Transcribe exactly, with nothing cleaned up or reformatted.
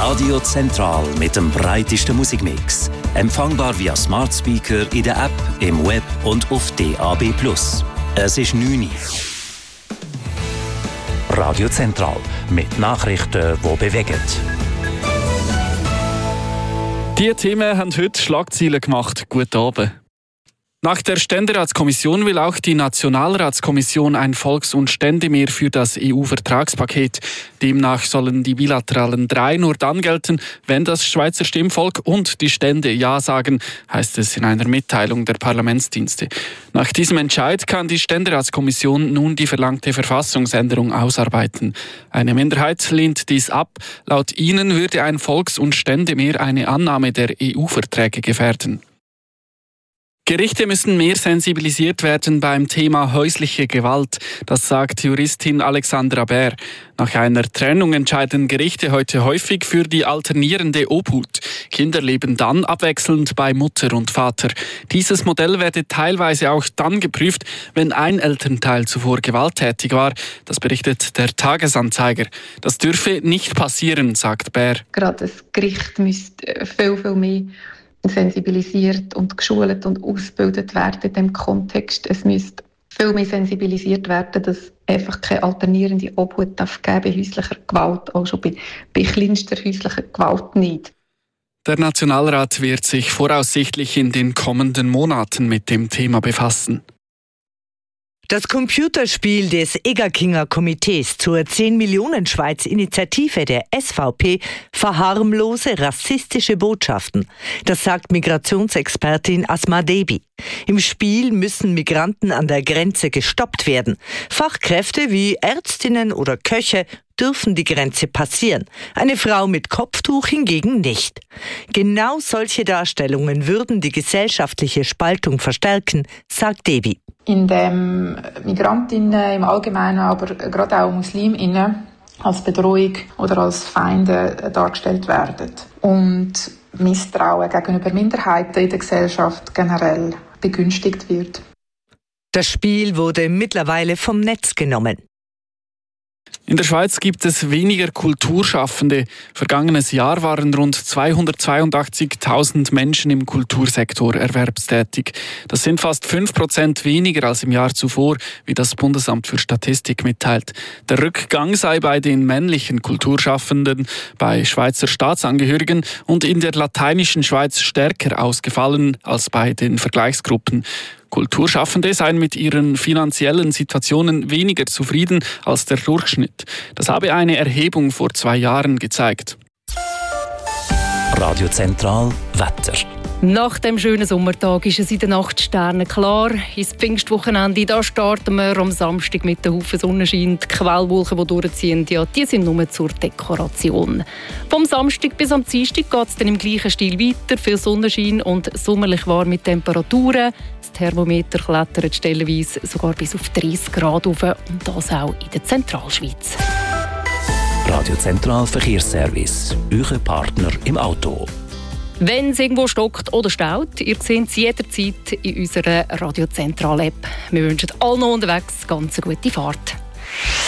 Radio Zentral mit dem breitesten Musikmix. Empfangbar via Smart Speaker in der App, im Web und auf D A B plus. Es ist neun Uhr. Radio Zentral mit Nachrichten, die bewegen. Diese Themen haben heute Schlagzeilen gemacht. Guten Abend. Nach der Ständeratskommission will auch die Nationalratskommission ein Volks- und Ständemehr für das E U-Vertragspaket. Demnach sollen die bilateralen drei nur dann gelten, wenn das Schweizer Stimmvolk und die Stände Ja sagen, heißt es in einer Mitteilung der Parlamentsdienste. Nach diesem Entscheid kann die Ständeratskommission nun die verlangte Verfassungsänderung ausarbeiten. Eine Minderheit lehnt dies ab. Laut ihnen würde ein Volks- und Ständemehr eine Annahme der E U-Verträge gefährden. Gerichte müssen mehr sensibilisiert werden beim Thema häusliche Gewalt, das sagt Juristin Alexandra Bär. Nach einer Trennung entscheiden Gerichte heute häufig für die alternierende Obhut. Kinder leben dann abwechselnd bei Mutter und Vater. Dieses Modell werde teilweise auch dann geprüft, wenn ein Elternteil zuvor gewalttätig war. Das berichtet der Tagesanzeiger. Das dürfe nicht passieren, sagt Bär. Gerade das Gericht müsste viel, viel mehr sensibilisiert und geschult und ausgebildet werden in diesem Kontext. Es müsste viel mehr sensibilisiert werden, dass einfach keine alternierende Obhut darf geben bei häuslicher Gewalt, auch schon bei, bei kleinster häuslicher Gewalt nicht. Der Nationalrat wird sich voraussichtlich in den kommenden Monaten mit dem Thema befassen. Das Computerspiel des Egerkinger Komitees zur zehn-Millionen-Schweiz-Initiative der S V P verharmlose rassistische Botschaften. Das sagt Migrationsexpertin Asma Debi. Im Spiel müssen Migranten an der Grenze gestoppt werden. Fachkräfte wie Ärztinnen oder Köche dürfen die Grenze passieren. Eine Frau mit Kopftuch hingegen nicht. Genau solche Darstellungen würden die gesellschaftliche Spaltung verstärken, sagt Debi. In dem Migrantinnen im Allgemeinen, aber gerade auch Musliminnen als Bedrohung oder als Feinde dargestellt werden. Und Misstrauen gegenüber Minderheiten in der Gesellschaft generell begünstigt wird. Das Spiel wurde mittlerweile vom Netz genommen. In der Schweiz gibt es weniger Kulturschaffende. Vergangenes Jahr waren rund zweihundertzweiundachtzigtausend Menschen im Kultursektor erwerbstätig. Das sind fast fünf Prozent weniger als im Jahr zuvor, wie das Bundesamt für Statistik mitteilt. Der Rückgang sei bei den männlichen Kulturschaffenden, bei Schweizer Staatsangehörigen und in der lateinischen Schweiz stärker ausgefallen als bei den Vergleichsgruppen. Kulturschaffende seien mit ihren finanziellen Situationen weniger zufrieden als der Durchschnitt. Das habe eine Erhebung vor zwei Jahren gezeigt. Radio Zentral Wetter. Nach dem schönen Sommertag ist es in der Nacht sternenklar. Ins Pfingstwochenende da starten wir am Samstag mit einem Haufen Sonnenschein. Die Quellwolken, die durchziehen, ja, die sind nur zur Dekoration. Vom Samstag bis am Dienstag geht es dann im gleichen Stil weiter. Viel Sonnenschein und sommerlich warme Temperaturen. Das Thermometer klettert stellenweise sogar bis auf dreißig Grad rauf und das auch in der Zentralschweiz. Radio Zentral Verkehrsservice. Euer Partner im Auto. Wenn es irgendwo stockt oder staut, ihr seht es jederzeit in unserer Radio Zentral App. Wir wünschen allen unterwegs ganz eine gute Fahrt.